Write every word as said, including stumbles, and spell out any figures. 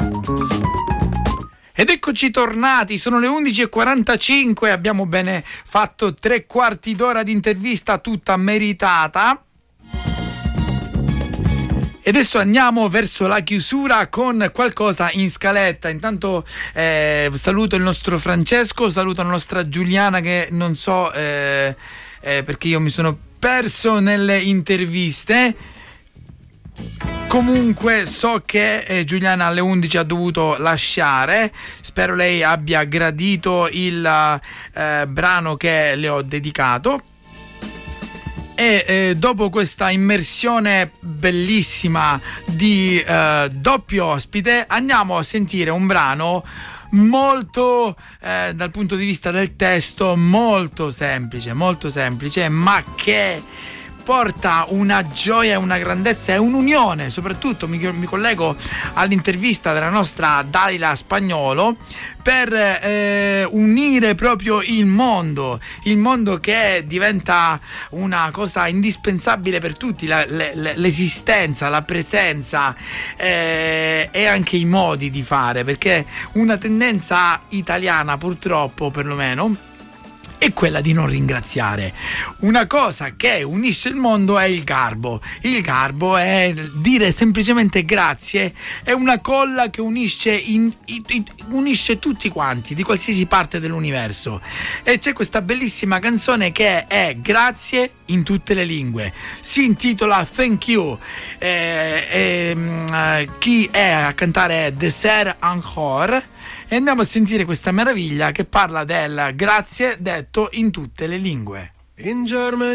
Ed eccoci tornati, sono le undici e quarantacinque, abbiamo bene fatto tre quarti d'ora di intervista tutta meritata. E adesso andiamo verso la chiusura con qualcosa in scaletta. Intanto eh, saluto il nostro Francesco, saluto la nostra Giuliana che non so eh, eh, perché io mi sono perso nelle interviste. Comunque so che eh, Giuliana alle undici ha dovuto lasciare, spero lei abbia gradito il eh, brano che le ho dedicato. E eh, dopo questa immersione bellissima di eh, doppio ospite andiamo a sentire un brano molto eh, dal punto di vista del testo molto semplice, molto semplice, ma che porta una gioia e una grandezza e un'unione. Soprattutto mi, mi collego all'intervista della nostra Dalila Spagnolo per eh, unire proprio il mondo, il mondo che diventa una cosa indispensabile per tutti, la, le, l'esistenza, la presenza eh, e anche i modi di fare, perché una tendenza italiana purtroppo perlomeno è quella di non ringraziare. Una cosa che unisce il mondo è il garbo. Il garbo è dire semplicemente grazie, è una colla che unisce, in, in, in, unisce tutti quanti di qualsiasi parte dell'universo. E c'è questa bellissima canzone che è grazie in tutte le lingue. Si intitola Thank You. Eh, eh, chi è a cantare è Dessert Encore. E andiamo a sentire questa meraviglia che parla del grazie detto in tutte le lingue. In Germany